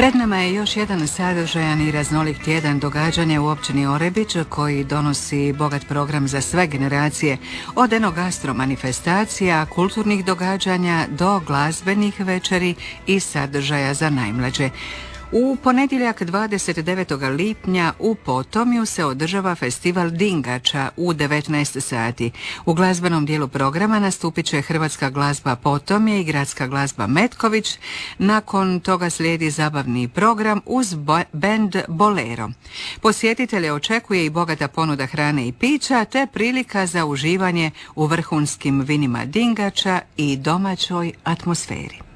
Pred nama je još jedan sadržajan i raznolik tjedan događanja u općini Orebić koji donosi bogat program za sve generacije, od enogastro manifestacija, kulturnih događanja do glazbenih večeri i sadržaja za najmlađe. U ponedjeljak 29. lipnja u Potomju se održava festival Dingača u 19 sati. U glazbenom dijelu programa nastupit će hrvatska glazba Potomje i gradska glazba Metković. Nakon toga slijedi zabavni program uz bend Bolero. Posjetitelje očekuje i bogata ponuda hrane i pića te prilika za uživanje u vrhunskim vinima Dingača i domaćoj atmosferi.